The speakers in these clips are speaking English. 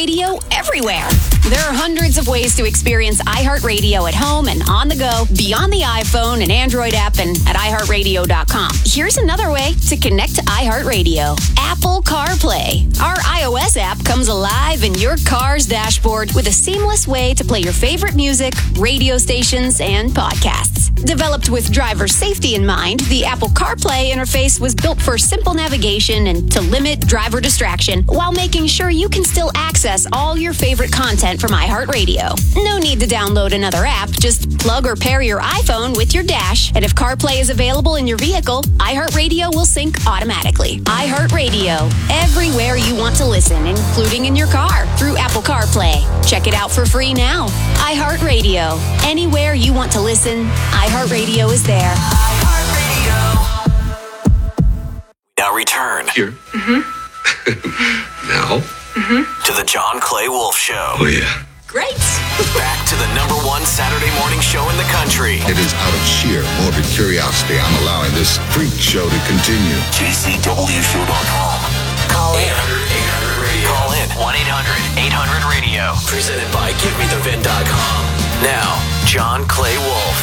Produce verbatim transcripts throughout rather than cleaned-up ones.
iHeartRadio everywhere. There are hundreds of ways to experience iHeartRadio at home and on the go, beyond the iPhone and Android app and at i heart radio dot com. Here's another way to connect to iHeartRadio. Apple CarPlay. Our iOS app comes alive in your car's dashboard with a seamless way to play your favorite music, radio stations, and podcasts. Developed with driver safety in mind, the Apple CarPlay interface was built for simple navigation and to limit driver distraction while making sure you can still access all your favorite content from iHeartRadio. No need to download another app. Just plug or pair your iPhone with your dash, and if CarPlay is available in your vehicle, iHeartRadio will sync automatically. iHeartRadio, everywhere you want to listen, including in your car through Apple CarPlay. Check it out for free now. iHeartRadio, anywhere you want to listen, iHeartRadio is there. iHeartRadio. Now return. Here. Mm-hmm. Now. Mm-hmm. To the John Clay Wolf Show. Oh, yeah. Great. Back to the number one Saturday morning show in the country. It is out of sheer morbid curiosity I'm allowing this freak show to continue. J C W show dot com. Call in. eight hundred eight hundred radio. Call in. one eight hundred eight hundred radio. Presented by give me the vin dot com. Now, John Clay Wolf.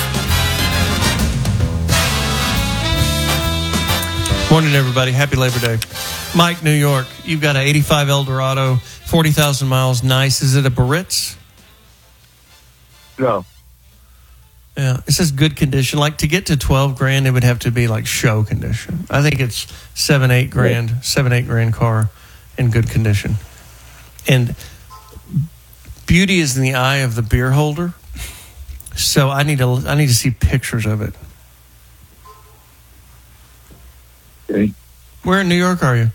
Morning, everybody. Happy Labor Day. Mike, New York. You've got an eighty-five Eldorado, forty thousand miles. Nice. Is it a Baritz? No. Yeah. It says good condition. Like to get to twelve grand, it would have to be like show condition. I think it's seven, eight grand, yeah. seven, eight grand car in good condition. And beauty is in the eye of the beer holder. So I need to, I need to see pictures of it. Okay. Where in New York are you?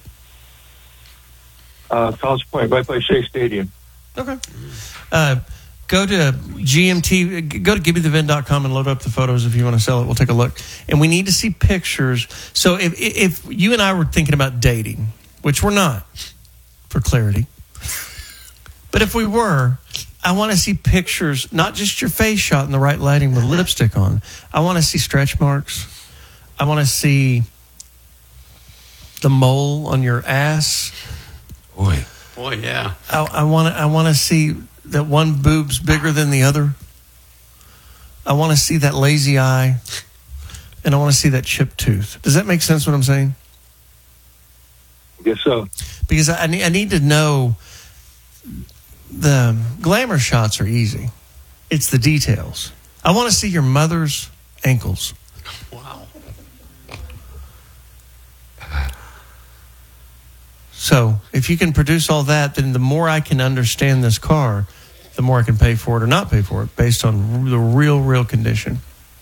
Uh, College Point, right by Shea Stadium. Okay. Uh, go to G M T, go to give me the vin dot com and load up the photos if you want to sell it. We'll take a look. And we need to see pictures. So if if you and I were thinking about dating, which we're not, for clarity, but if we were, I want to see pictures, not just your face shot in the right lighting with lipstick on. I want to see stretch marks. I want to see the mole on your ass. Boy. Boy, yeah. I, I want to I want to see that one boob's bigger than the other. I want to see that lazy eye. And I want to see that chipped tooth. Does that make sense what I'm saying? I guess so. Because I need, I need to know the glamour shots are easy. It's the details. I want to see your mother's ankles. Wow. So if you can produce all that, then the more I can understand this car, the more I can pay for it or not pay for it based on the real, real condition.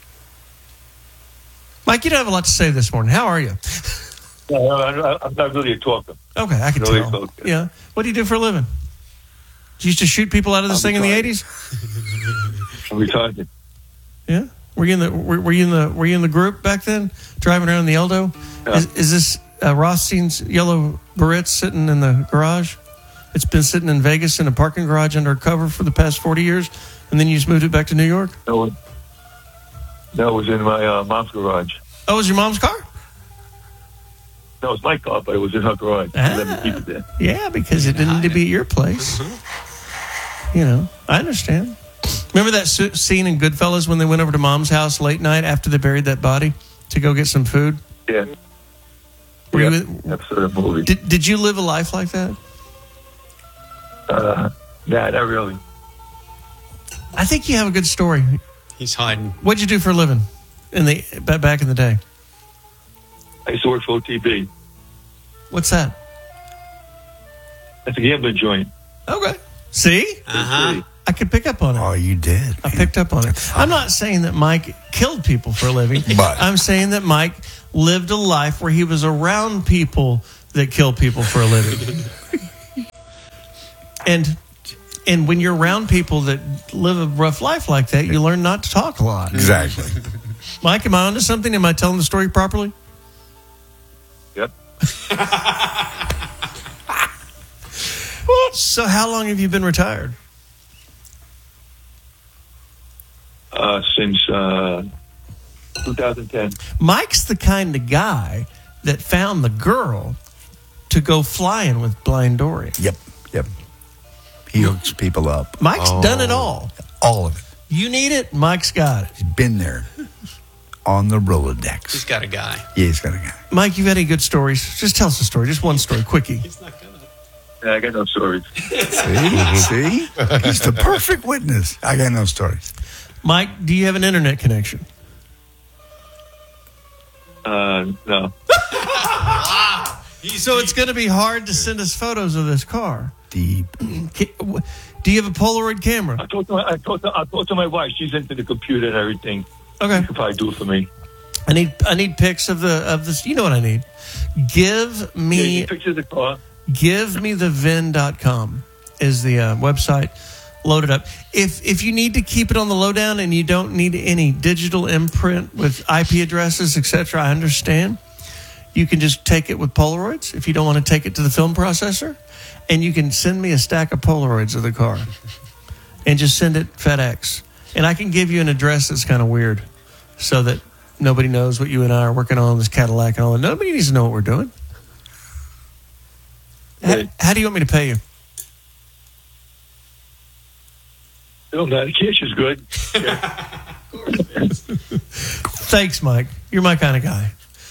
Mike, you don't have a lot to say this morning. How are you? No, I, I'm not really a talker. Okay, I can really tell. Talker. Yeah. What do you do for a living? You used to shoot people out of this I'm thing retired. in the eighties? I'm retired. Yeah. Were you in the were, were you in the were you in the group back then, driving around the Eldo? Yeah. Is, is this uh, Rothstein's yellow Baritz sitting in the garage? It's been sitting in Vegas in a parking garage under cover for the past forty years, and then you just moved it back to New York? No, no, it was in my uh, mom's garage. Oh, it was your mom's car? No, it was my car, but it was in her garage. Ah, Let me keep it there. Yeah, because it didn't need to be at your place. Mm-hmm. You know, I understand. Remember that su- scene in Goodfellas when they went over to Mom's house late night after they buried that body to go get some food? Yeah. Were yeah, you, episode of the movie. did, did you live a life like that? Uh, nah, not really. I think you have a good story. He's hiding. What'd you do for a living in the back in the day? I used to work for O T B. What's that? That's a gambling joint. Okay. See? Uh-huh. I could pick up on it. Oh, you did. I picked up on it. I'm not saying that Mike killed people for a living, But- I'm saying that Mike lived a life where he was around people that kill people for a living. and and when you're around people that live a rough life like that, you learn not to talk a lot. Exactly. Mike, am I onto something? Am I telling the story properly? Yep. So how long have you been retired? Uh, since uh, twenty ten. Mike's the kind of guy that found the girl to go flying with Blind Dory. Yep. Yep. He hooks people up. Mike's done it all. All of it. You need it, Mike's got it. He's been there on the Rolodex. He's got a guy. Yeah, he's got a guy. Mike, you've had any good stories? Just tell us a story. Just one story, quickie. He's not gonna. Yeah, I got no stories. See? See? He's the perfect witness. I got no stories. Mike, do you have an internet connection? Uh, no. So it's going to be hard to send us photos of this car. Deep. Do you have a Polaroid camera? I talked to my, I talked to, I talked to my wife. She's into the computer and everything. Okay. She could probably do it for me. I need I need pics of the of this. You know what I need? Give Yeah, me you picture the car. give me the vin dot com is the uh, website. Load it up. If if you need to keep it on the lowdown and you don't need any digital imprint with I P addresses, et cetera, I understand. You can just take it with Polaroids if you don't want to take it to the film processor, and you can send me a stack of Polaroids of the car and just send it FedEx. And I can give you an address that's kind of weird so that nobody knows what you and I are working on, this Cadillac and all that. Nobody needs to know what we're doing. How, how do you want me to pay you? No, the cash is good. Thanks, Mike. You're my kind of guy.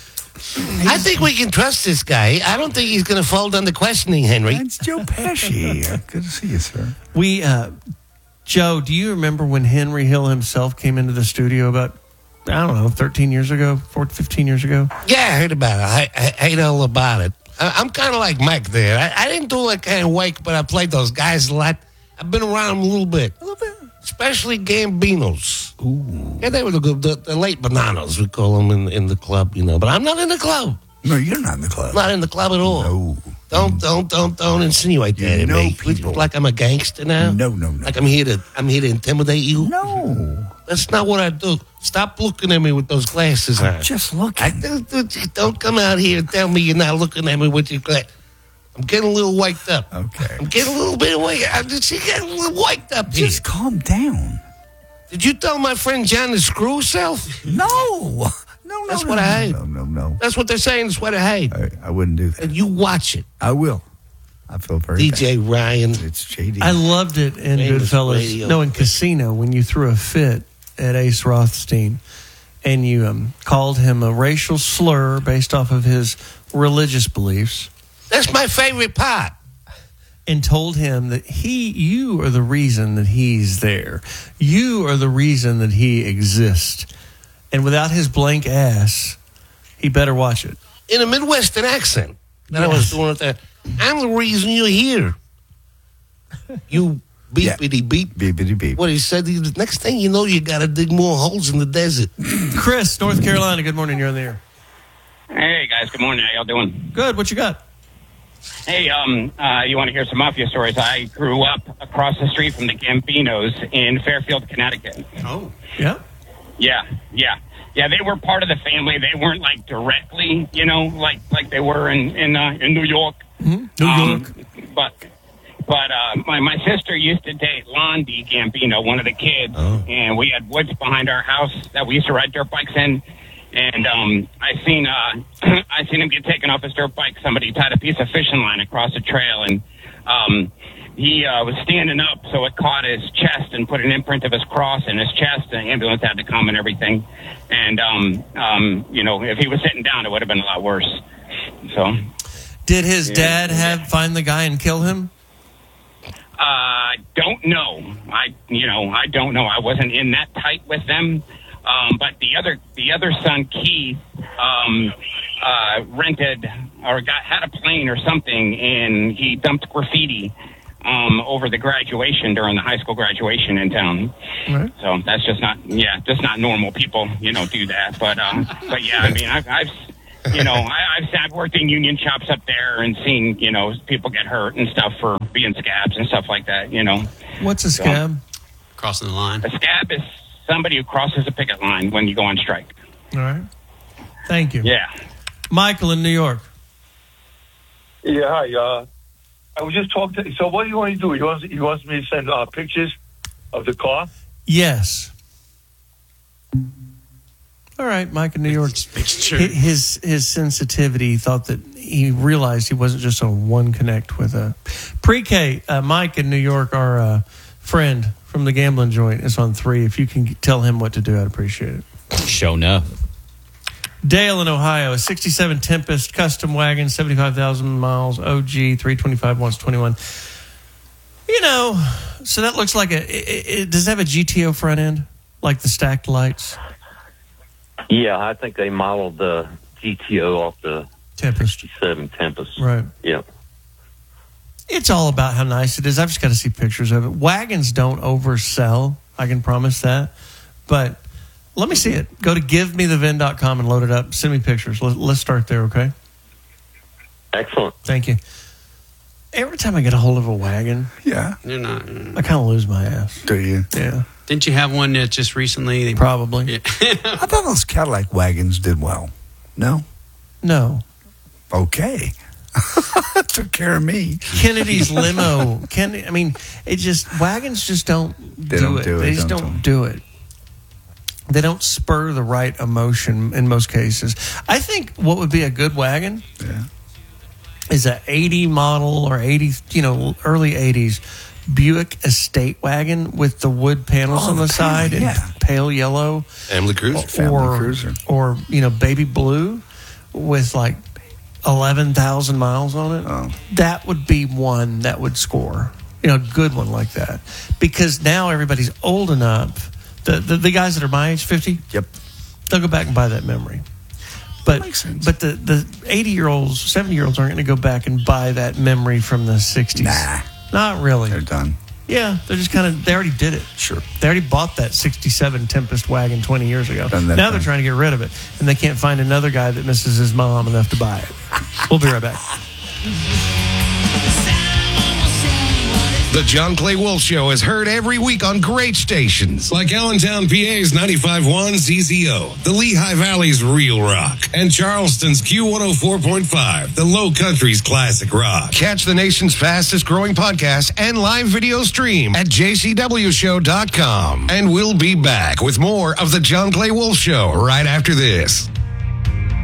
I think we can trust this guy. I don't think he's going to fold under questioning, Henry. That's Joe Pesci. Good to see you, sir. We, uh, Joe, do you remember when Henry Hill himself came into the studio about, I don't know, thirteen years ago, fourteen, fifteen years ago? Yeah, I heard about it. I, I hate all about it. I, I'm kind of like Mike there. I, I didn't do that kind of wake, but I played those guys a lot. I've been around them a little bit. A little bit. Especially Gambinos. Ooh. Yeah, they were the, good, the, the late bananas, we call them in, in the club, you know. But I'm not in the club. No, you're not in the club. Not in the club at all. No. Don't, don't, don't, don't insinuate that You in know me. people. Like I'm a gangster now? No, no, no. Like I'm here to, I'm here to intimidate you? No. That's not what I do. Stop looking at me with those glasses on. I'm just looking. I don't, don't come out here and tell me you're not looking at me with your glasses. I'm getting a little waked up. Okay. I'm getting a little bit awake. I'm just getting a little waked up here. Just calm down. Did you tell my friend John to screw himself? No. No, no, That's no, what no, I hate. No, no, no. That's what they're saying. It's what I hate. I, I wouldn't do that. And you watch it. I will. I feel very D J bad. Ryan. It's J D. I loved it in Famous Goodfellas. radio. No, in Casino, when you threw a fit at Ace Rothstein and you um, called him a racial slur based off of his religious beliefs. That's my favorite part. And told him that he, you are the reason that he's there. You are the reason that he exists. And without his blank ass, he better watch it. In a Midwestern accent that I Yes. was doing with that. I'm the reason you're here. You beepity beep. Beepity beep. What he said, the next thing you know, you got to dig more holes in the desert. Chris, North Carolina, good morning. You're on the air. Hey guys, good morning. How y'all doing? Good. What you got? Hey, um, uh, you want to hear some mafia stories? I grew up across the street from the Gambinos in Fairfield, Connecticut. Oh, yeah. Yeah, yeah, yeah. They were part of the family. They weren't like directly, you know, like like they were in in uh, in New York. Mm-hmm. New Um, York. But but uh, my my sister used to date Londi Gambino, one of the kids, Oh. and we had woods behind our house that we used to ride dirt bikes in. And um, I seen uh, I seen him get taken off his dirt bike. Somebody tied a piece of fishing line across the trail, and um, he uh, was standing up, so it caught his chest and put an imprint of his cross in his chest. The ambulance had to come and everything. And um, um, you know, if he was sitting down, it would have been a lot worse. So, Did his Yeah. dad have find the guy and kill him? I uh, don't know. I you know I don't know. I wasn't in that tight with them. Um, but the other the other son, Keith, um, uh, rented or got had a plane or something, and he dumped graffiti um, over the graduation during the high school graduation in town. Right. So that's just not yeah, just not normal people, you know, do that. But um, but yeah, I mean, I've, I've you know, I, I've sat worked in union shops up there and seen you know people get hurt and stuff for being scabs and stuff like that. You know, What's a scab? Crossing the line. a scab is somebody who crosses a picket line when you go on strike. All right. Thank you. Yeah. Michael in New York. Yeah, hi. Uh, I was just talking to. So, what do you want to do? He wants, he wants me to send uh, pictures of the car. Yes. All right, Mike in New York. sure. Hi- His his sensitivity thought that he realized he wasn't just on one connect with a pre-K. Uh, Mike in New York, our uh, friend from the gambling joint, is on three. If you can tell him what to do, I'd appreciate it. Show enough. Dale in Ohio, a sixty-seven Tempest custom wagon, seventy-five thousand miles, O G, three twenty-five, wants twenty-one. You know, so that looks like a. It, it, does it have a G T O front end, like the stacked lights? Yeah, I think they modeled the G T O off the Tempest. sixty-seven Tempest. Right. Yeah. It's all about how nice it is. I've just got to see pictures of it. Wagons don't oversell. I can promise that. But let me see it. Go to give me the vin dot com and load it up. Send me pictures. Let, let's start there, okay? Excellent. Thank you. Every time I get a hold of a wagon, Yeah. They're not. I kind of lose my ass. Do you? Yeah. Didn't you have one that just recently? They, Probably. Yeah. I thought those Cadillac wagons did well. No? No. Okay. Took care of me. Kennedy's limo. Kennedy, I mean, it just, wagons just don't They do don't it. do it, They just don't don't do it. They don't spur the right emotion in most cases. I think what would be a good wagon Yeah. is a eighty model or eighty, you know, early eighties Buick Estate wagon with the wood panels Oh, on the, the side panel, and yeah. pale yellow, Family Cruiser. Family or Cruiser. or you know, baby blue with like eleven thousand miles on it. Oh. That would be one that would score. You know, a good one like that, because now everybody's old enough. The, the the guys that are my age, fifty, Yep. they'll go back and buy that memory. But makes sense. but the the eighty year olds, seventy year olds aren't going to go back and buy that memory from the sixties. Nah. Not really. They're done. Yeah, they're just kind of, they already did it. Sure. They already bought that sixty-seven Tempest wagon twenty years ago. Done that Now they're thing. trying to get rid of it, and they can't find another guy that misses his mom enough to buy it. We'll be right back. The John Clay Wolf Show is heard every week on great stations like Allentown, P A's ninety-five point one Z Z O, the Lehigh Valley's Real Rock, and Charleston's Q one oh four point five, the Low Country's Classic Rock. Catch the nation's fastest growing podcast and live video stream at j c w show dot com. And we'll be back with more of the John Clay Wolf Show right after this.